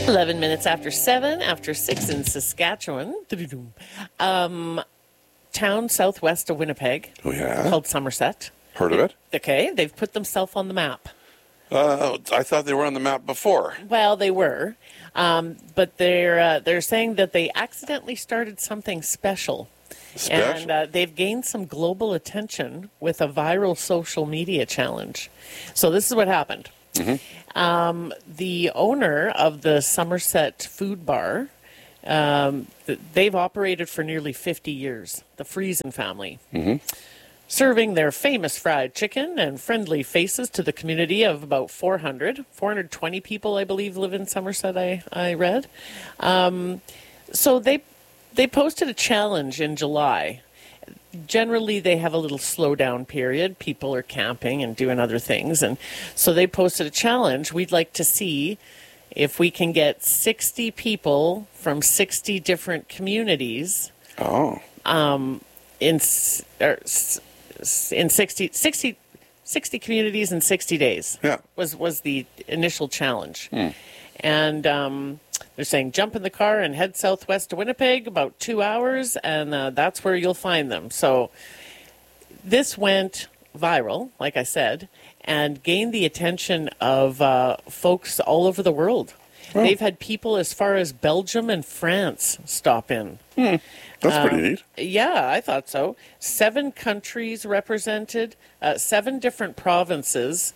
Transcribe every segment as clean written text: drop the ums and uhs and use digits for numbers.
11 minutes after 7, after 6 in Saskatchewan. Town southwest of Winnipeg. Oh, yeah? Called Somerset. Heard of it? Okay, they've put themselves on the map. I thought they were on the map before. Well, they were, but they're saying that they accidentally started something special. Special? And they've gained some global attention with a viral social media challenge. So this is what happened. The owner of the Somerset Food Bar, they've operated for nearly 50 years, the Friesen family, serving their famous fried chicken and friendly faces to the community of about 420 people, I believe, live in Somerset, I read. So they posted a challenge in July. Generally, they have a little slowdown period. People are camping and doing other things. And so they posted a challenge. We'd like to see if we can get 60 people from 60 different communities in 60 communities in 60 days. Yeah. Was the initial challenge. And they're saying jump in the car and head southwest to Winnipeg, about 2 hours, and that's where you'll find them. So this went viral, like I said, and gained the attention of folks all over the world. Oh. They've had people as far as Belgium and France stop in. That's pretty neat. Yeah, I thought so. 7 countries represented, 7 different provinces,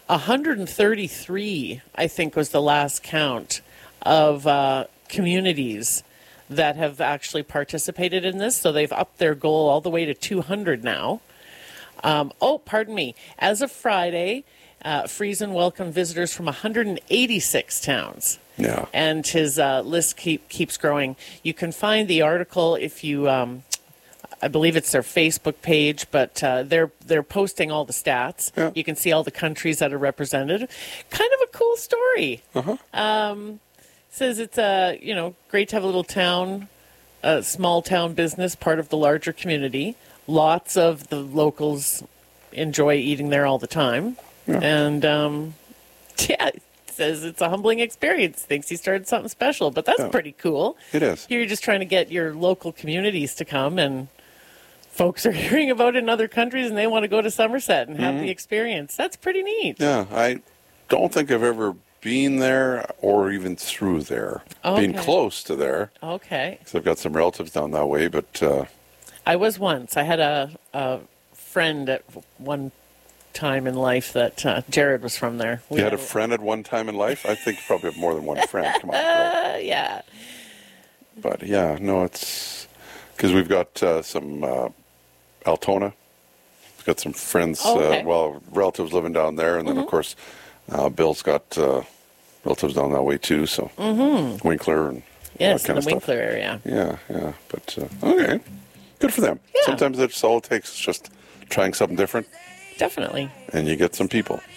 133, I think, was the last count of communities that have actually participated in this. So they've upped their goal all the way to 200 now. Pardon me. As of Friday, Friesen welcomed visitors from 186 towns. Yeah. And his list keeps growing. You can find the article if you, I believe it's their Facebook page, but they're posting all the stats. Yeah. You can see all the countries that are represented. Kind of a cool story. Says it's great to have a little town, a small town business, part of the larger community. Lots of the locals enjoy eating there all the time. Yeah. And, says it's a humbling experience. Thinks he started something special, but that's pretty cool. It is. Here you're just trying to get your local communities to come, and folks are hearing about it in other countries, and they want to go to Somerset and have the experience. That's pretty neat. Yeah, I don't think I've ever been there or even through there. Okay. Been close to there. Okay. Because I've got some relatives down that way, but... I was once. I had a friend at one time in life that Jared was from there. You had a friend at one time in life? I think you probably have more than one friend. Come on, girl. Yeah. But yeah, no, it's because we've got some Altona. We've got some friends, relatives living down there, and then of course Bill's got relatives down that way too. So Winkler and yes, in the Winkler area. Yeah. But okay, good for them. Yeah. Sometimes that's all it takes is just trying something different. Definitely. And you get some people.